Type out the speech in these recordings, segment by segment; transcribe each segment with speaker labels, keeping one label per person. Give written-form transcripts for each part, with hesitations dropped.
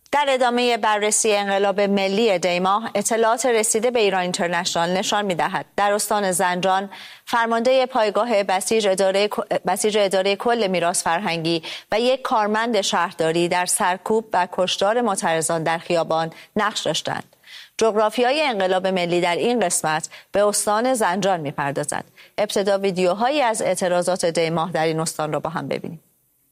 Speaker 1: در ادامه بررسی انقلاب ملی دیماه، اطلاعات رسیده به ایران اینترنشنال نشان می‌دهد در استان زنجان فرمانده پایگاه بسیج اداره کل میراث فرهنگی و یک کارمند شهرداری در سرکوب و کشتار معترضان در خیابان نقش داشتند. جغرافیای انقلاب ملی در این قسمت به استان زنجان می‌پردازد. ابتدا ویدیوهایی از اعتراضات دیماه در این استان را با هم ببینیم.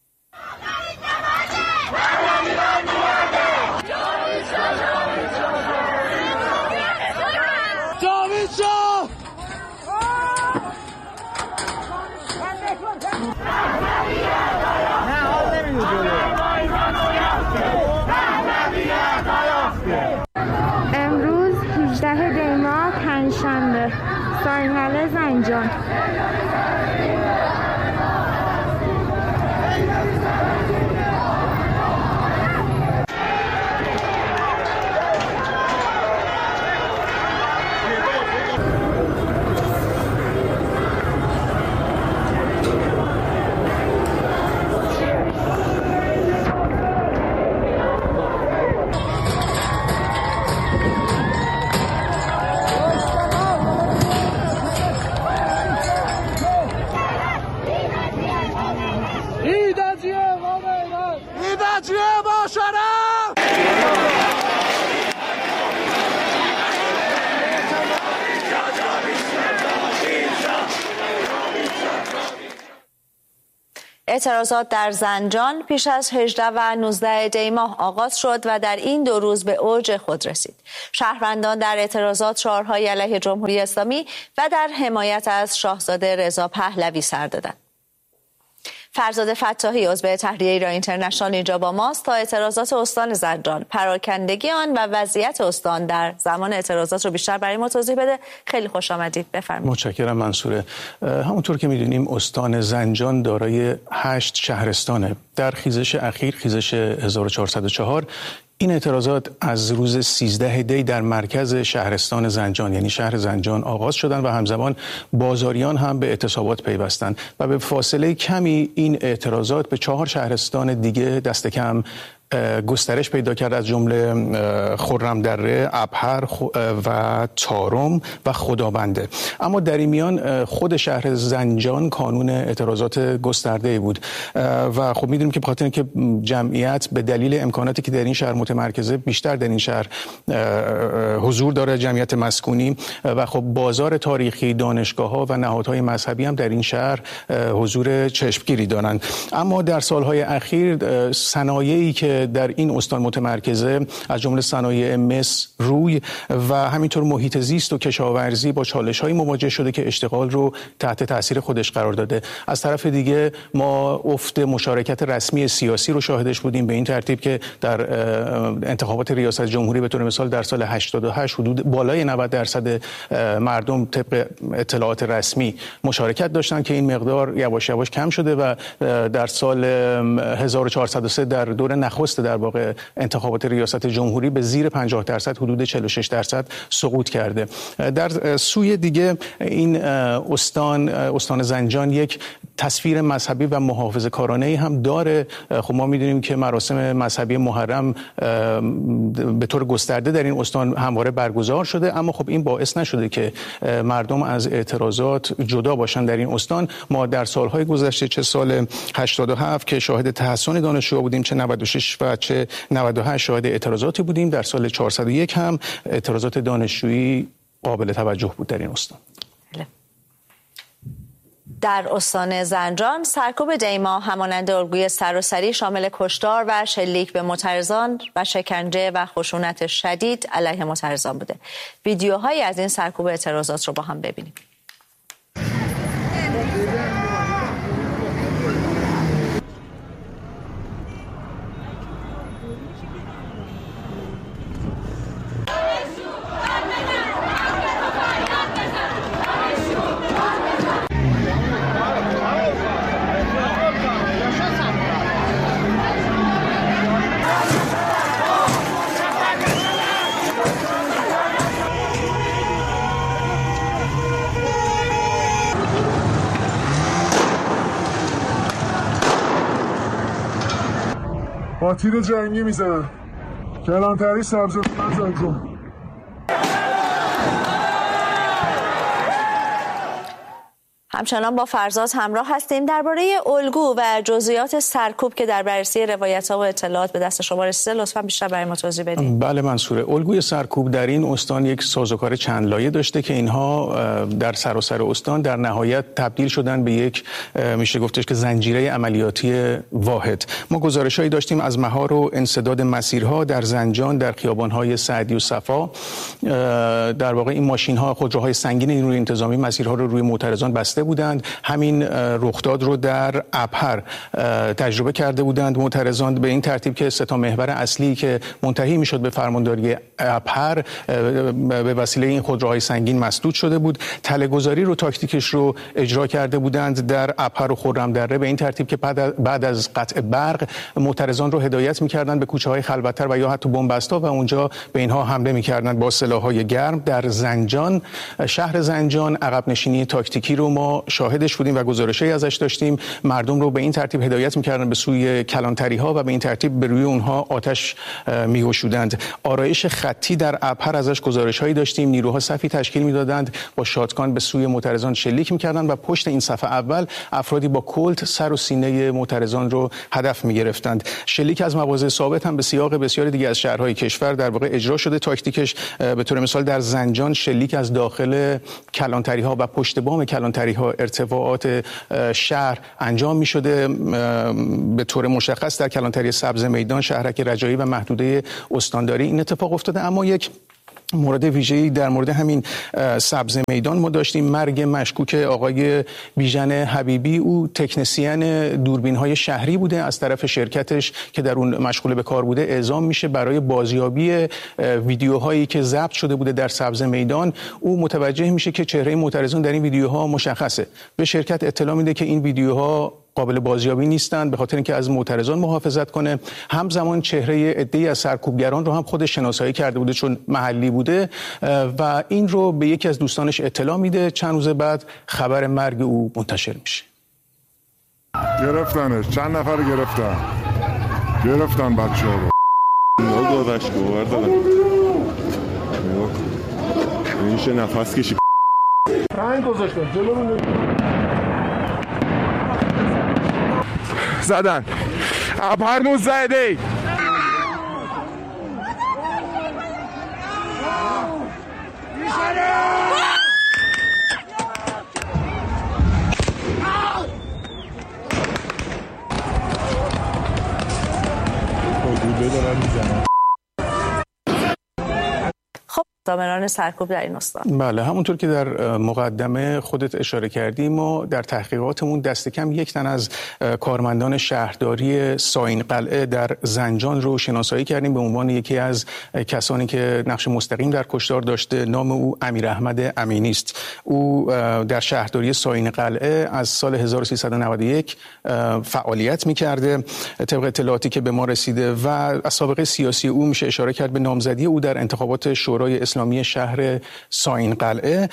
Speaker 2: امروز 18 دی‌ماه پنجشنبه، ساحل زنجان.
Speaker 1: اعتراضات در زنجان پیش از 18 و 19 دی‌ماه آغاز شد و در این 2 روز به اوج خود رسید. شهروندان در اعتراضات شعارهای علیه جمهوری اسلامی و در حمایت از شاهزاده رضا پهلوی سر دادند. فرزاد فتاحی عضو تحریه ایران اینترنشنال اینجا با ماست تا اعتراضات استان زنجان، پراکندگی آن و وضعیت استان در زمان اعتراضات رو بیشتر برای ما توضیح بده. خیلی خوش آمدید، بفرمایید.
Speaker 3: متشکرم منصوره. همونطور که می‌دونیم استان زنجان دارای 8 شهرستانه. در خیزش اخیر، خیزش 1404، این اعتراضات از روز 13 دی در مرکز شهرستان زنجان یعنی شهر زنجان آغاز شدند و همزمان بازاریان هم به اعتصابات پیوستند و به فاصله کمی این اعتراضات به 4 شهرستان دیگه دست کم گسترش پیدا کرد، از جمله خرم‌دره، ابهر و تارم و خدابنده. اما در این میان خود شهر زنجان کانون اعتراضات گسترده‌ای بود و خب می‌دونیم که بخاطر اینکه جمعیت به دلیل امکاناتی که در این شهر متمرکزه بیشتر در این شهر حضور داره، جمعیت مسکونی و خب بازار تاریخی، دانشگاه‌ها و نهادهای مذهبی هم در این شهر حضور چشمگیری دارند. اما در سال‌های اخیر صنایعی که در این استان متمرکزه از جمله صنایع مس، روی و همینطور محیط زیست و کشاورزی با چالش‌های مواجه شده که اشتغال رو تحت تاثیر خودش قرار داده. از طرف دیگه ما افت مشارکت رسمی سیاسی رو شاهدش بودیم، به این ترتیب که در انتخابات ریاست جمهوری به طور مثال در سال 88 حدود بالای 90% مردم طبق اطلاعات رسمی مشارکت داشتن که این مقدار یواش یواش کم شده و در سال 1403 در دور نخست در واقع انتخابات ریاست جمهوری به زیر 50%، حدود 46% سقوط کرده. در سوی دیگه این استان زنجان یک تصویر مذهبی و محافظه‌کارانه‌ای هم داره. خب ما می‌دونیم که مراسم مذهبی محرم به طور گسترده در این استان همواره برگزار شده، اما خب این باعث نشده که مردم از اعتراضات جدا باشن در این استان. ما در سال‌های گذشته، چه سال 87 که شاهد تحسن دانشجوها بودیم، چه 96 و چه 98 شاهد اعتراضاتی بودیم، در سال 401 هم اعتراضات دانشجویی قابل توجه بود در این استان.
Speaker 1: در استان زنجان سرکوب دیماه همانند الگوی سراسری شامل کشتار و شلیک به معترضان و شکنجه و خشونت شدید علیه معترضان بوده. ویدیوهایی از این سرکوب اعتراضات رو با هم ببینیم.
Speaker 4: با تیر جنگی میزنن. کلانتری سبز زنجان.
Speaker 1: همچنان با فرزاد همراه هستیم. درباره الگو و جزئیات سرکوب که در بررسی روایت‌ها و اطلاعات به دست شما رسیده لطفاً بیشتر برای ما توضیح بدید.
Speaker 3: بله منصوره، الگوی سرکوب در این استان یک سازوکار چند لایه داشته که اینها در سراسر استان در نهایت تبدیل شدن به یک میشه گفتش که زنجیره عملیاتی واحد. ما گزارش‌هایی داشتیم از مهار و انسداد مسیرها در زنجان، در خیابان‌های سعدی و صفا. در واقع این ماشین‌ها، خودروهای سنگین نیروی انتظامی مسیرها رو روی معترضان بسته بودند. همین رخداد رو در ابهر تجربه کرده بودند معترضان به این ترتیب که سه تا محور اصلی که منتهی میشد به فرمانداری ابهر به وسیله این خودروهای سنگین مسدود شده بود. تله‌گذاری رو تاکتیکش رو اجرا کرده بودند در ابهر و خرم‌دره به این ترتیب که بعد از قطع برق معترضان رو هدایت می‌کردند به کوچه‌های خلوت‌تر و یا حتی بن‌بستا و اونجا به اینها حمله می‌کردند با سلاح‌های گرم. در زنجان، شهر زنجان، عقب نشینی تاکتیکی رو ما شاهدش بودیم و گزارشی ازش داشتیم. مردم رو به این ترتیب هدایت می‌کردن به سوی کلانتری‌ها و به این ترتیب به روی اونها آتش می‌گشودند. آرایش خطی در ابهر ازش گزارش‌هایی داشتیم. نیروها صفی تشکیل می‌دادند با شاتگان به سوی معترضان شلیک می‌کردند و پشت این صف اول افرادی با کلت سر و سینه معترضان رو هدف می‌گرفتند. شلیک از مواضع ثابت هم به سیاق بسیاری دیگه از شهرهای کشور در واقع اجرا شده. تاکتیکش به طور مثال در زنجان شلیک از داخل کلانتری‌ها و پشت بام کلانتری‌ها، ارتفاعات شهر انجام می شده. به طور مشخص در کلانتری سبز میدان، شهرک رجایی و محدوده استانداری این اتفاق افتاده. اما یک مورد ویژه‌ای در مورد همین سبز میدان ما داشتیم. مرگ مشکوک آقای بیژن حبیبی. او تکنسین دوربین‌های شهری بوده. از طرف شرکتش که در اون مشغول به کار بوده اعزام میشه برای بازیابی ویدیوهایی که ضبط شده بوده در سبز میدان. او متوجه میشه که چهره معترضان در این ویدیوها مشخصه. به شرکت اطلاع میده که این ویدیوها قابل بازیابی نیستند به خاطر اینکه از معترضان محافظت کنه. همزمان چهره عده‌ای از سرکوبگران رو هم خودش شناسایی کرده بوده چون محلی بوده و این رو به یکی از دوستانش اطلاع میده. چند روز بعد خبر مرگ او منتشر میشه.
Speaker 4: گرفتنش، چند نفر گرفتن بچه‌ها رو.
Speaker 5: نگاه گذاشت بردن. اینش نفس کشید.
Speaker 4: رنگ گذاشتن جلو زدن. ابهر 19
Speaker 1: دامنان سرکوب در این استان.
Speaker 3: بله، همونطور که در مقدمه خودت اشاره کردیم ما در تحقیقاتمون دست کم یک تن از کارمندان شهرداری ساین قلعه در زنجان رو شناسایی کردیم به عنوان یکی از کسانی که نقش مستقیم در کشتار داشته. نام او امیراحمد امینی است. او در شهرداری ساین قلعه از سال 1391 فعالیت می‌کرده. طبق اطلاعاتی که به ما رسیده و از سابقه سیاسی او میشه اشاره کرد به نامزدی او در انتخابات شورای اسلامی شهر ساین قلعه.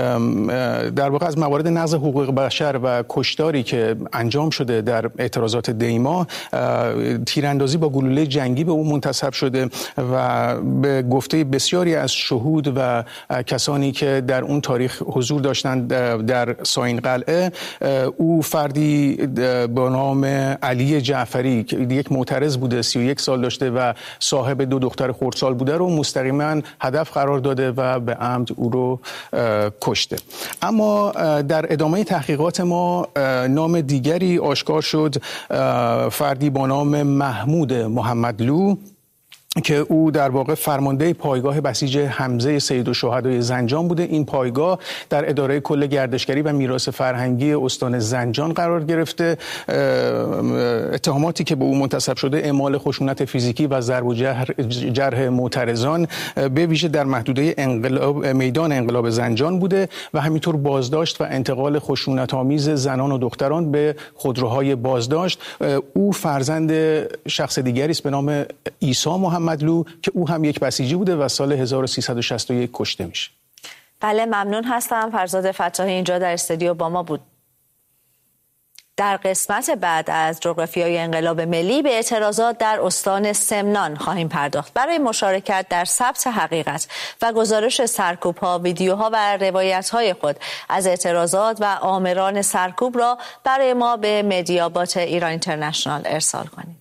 Speaker 3: در واقع از موارد نقض حقوق بشر و کشتاری که انجام شده در اعتراضات دیما، تیراندازی با گلوله جنگی به او منتسب شده و به گفته بسیاری از شهود و کسانی که در اون تاریخ حضور داشتند در ساین قلعه، او فردی با نام علی جعفری که یک معترض بوده، 31 سال داشته و صاحب 2 دختر خردسال بوده رو مستقیما هدف قرار داده و به عمد او رو کشته. اما در ادامه تحقیقات ما نام دیگری آشکار شد. فردی با نام محمود محمدلو که او در واقع فرمانده پایگاه بسیج حمزه سیدالشهدای زنجان بوده. این پایگاه در اداره کل گردشگری و میراث فرهنگی استان زنجان قرار گرفته. اتهاماتی که به او منتسب شده اعمال خشونت فیزیکی و ضرب و جرح معترضان به ویژه در محدوده میدان انقلاب زنجان بوده و همینطور بازداشت و انتقال خشونت‌آمیز زنان و دختران به خودروهای بازداشت. او فرزند شخص دیگری است به نام عیسی محمدلو که او هم یک بسیجی بوده و سال 1361 کشته میشه.
Speaker 1: بله، ممنون هستم. فرزاد فتاحی اینجا در استودیو با ما بود. در قسمت بعد از جغرافیای انقلاب ملی به اعتراضات در استان سمنان خواهیم پرداخت. برای مشارکت در ثبت حقیقت و گزارش سرکوب‌ها، ویدیوها و روایت‌های خود از اعتراضات و آمران سرکوب را برای ما به مدیابات ایران اینترنشنال ارسال کنید.